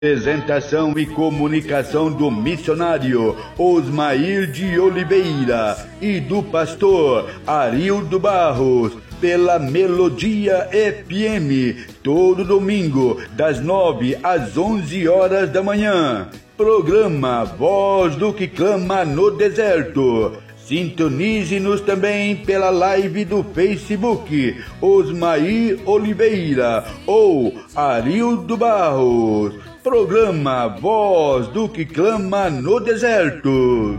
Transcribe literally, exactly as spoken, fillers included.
Apresentação e comunicação do missionário Osmair de Oliveira e do pastor Arildo Barros, pela Melodia F M, todo domingo, das nove às onze horas da manhã. Programa Voz do que Clama no Deserto. Sintonize-nos também pela live do Facebook, Osmair Oliveira ou Arildo Barros. Programa Voz do que Clama no Deserto.